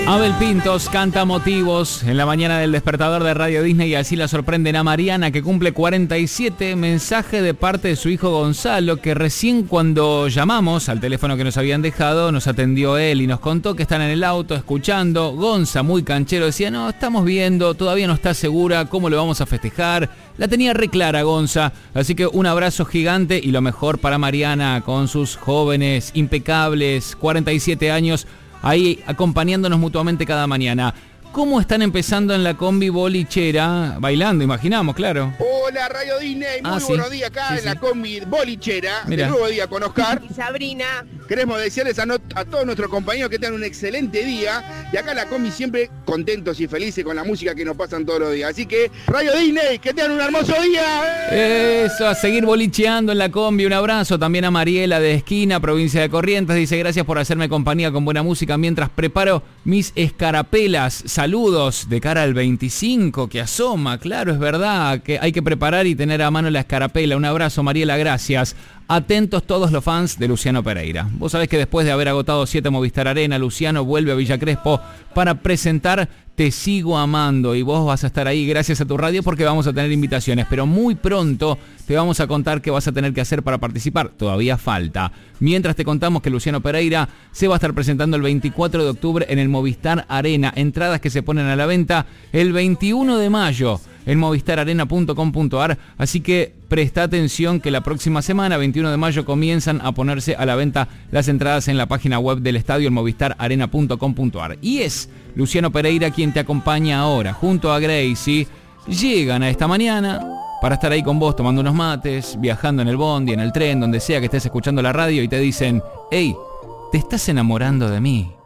Abel Pintos canta Motivos en la mañana del despertador de Radio Disney y así la sorprenden a Mariana, que cumple 47. Mensaje de parte de su hijo Gonzalo, que recién cuando llamamos al teléfono que nos habían dejado nos atendió él y nos contó que están en el auto escuchando. Gonza, muy canchero, decía: no, estamos viendo, todavía no está segura cómo lo vamos a festejar. La tenía re clara Gonza, así que un abrazo gigante y lo mejor para Mariana con sus jóvenes impecables 47 años. Ahí acompañándonos mutuamente cada mañana. ¿Cómo están empezando en la combi bolichera? Bailando, imaginamos, claro. Hola, Radio Disney. Muy buenos días acá en la combi bolichera. Mirá. De nuevo día con Oscar. Y Sabrina. Queremos desearles a todos nuestros compañeros que tengan un excelente día. Y acá en la combi siempre contentos y felices con la música que nos pasan todos los días. Así que, Radio Disney, que tengan un hermoso día. Eso, a seguir bolicheando en la combi. Un abrazo también a Mariela de Esquina, provincia de Corrientes. Dice: gracias por hacerme compañía con buena música mientras preparo mis escarapelas. Saludos de cara al 25 que asoma. Claro, es verdad que hay que preparar y tener a mano la escarapela. Un abrazo, Mariela, gracias. Atentos todos los fans de Luciano Pereira. Vos sabés que después de haber agotado 7 Movistar Arena, Luciano vuelve a Villa Crespo para presentar Te Sigo Amando. Y vos vas a estar ahí gracias a tu radio porque vamos a tener invitaciones. Pero muy pronto te vamos a contar qué vas a tener que hacer para participar. Todavía falta. Mientras te contamos que Luciano Pereira se va a estar presentando el 24 de octubre en el Movistar Arena. Entradas que se ponen a la venta el 21 de mayo. En movistararena.com.ar, así que presta atención que la próxima semana, 21 de mayo, comienzan a ponerse a la venta las entradas en la página web del estadio, en movistararena.com.ar. Y es Luciano Pereira quien te acompaña ahora, junto a Gracie. Llegan a esta mañana para estar ahí con vos tomando unos mates, viajando en el bondi, en el tren, donde sea que estés escuchando la radio, y te dicen: hey, ¿te estás enamorando de mí?